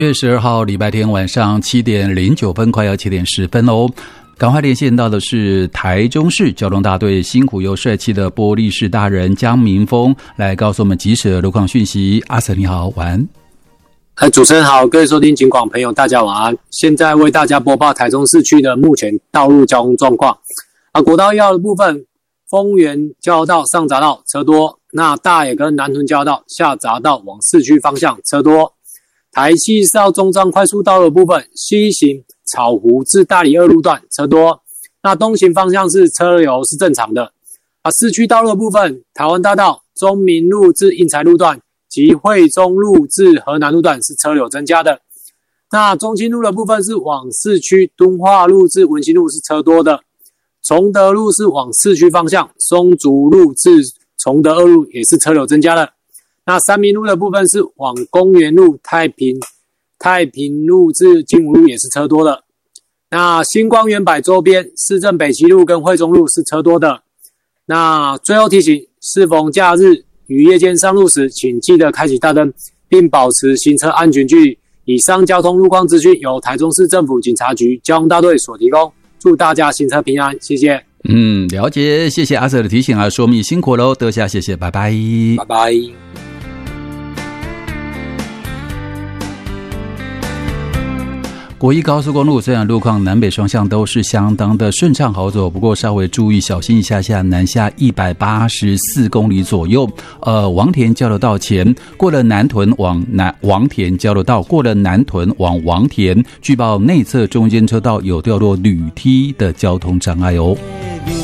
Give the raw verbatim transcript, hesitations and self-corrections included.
月十二号礼拜天晚上七点零九分，快要七点十分喽。赶快连线到的是台中市交通大队辛苦又帅气的玻璃市大人江明峰，来告诉我们即时的路况讯息。阿 Sir 你好，晚安。 哎，主持人好，各位收听警广朋友大家晚安。现在为大家播报台中市区的目前道路交通状况。啊，国道一号的部分，丰原交流道上匝道车多，那大野跟南屯交流道下匝道往市区方向车多。台西四号中彰快速道路的部分，西行草湖至大里二路段车多，那东行方向是车流是正常的。啊，市区道路的部分，台湾大道中民路至应才路段及惠中路至河南路段是车流增加的。那中清路的部分是往市区，敦化路至文心路是车多的。崇德路是往市区方向，松竹路至崇德二路也是车流增加的。那三民路的部分是往公园路、太平太平路至金武路也是车多的。那新光园百周边、市政北七路跟惠中路是车多的。那最后提醒，适逢假日与夜间上路时，请记得开启大灯，并保持行车安全距离。以上交通路况资讯由台中市政府警察局交通大队所提供，祝大家行车平安，谢谢。 嗯，了解，谢谢阿 Sir 的提醒啊，说明辛苦喽，得下谢谢，拜拜， 拜拜。 国一高速公路虽然路况南北双向都是相当的顺畅好走，不过稍微注意小心一下下，南下一百八十四公里左右，呃，王田交流道前过了南屯往南王田交流道，过了南屯往王田，据报内侧中间车道有掉落铝梯的交通障碍哦。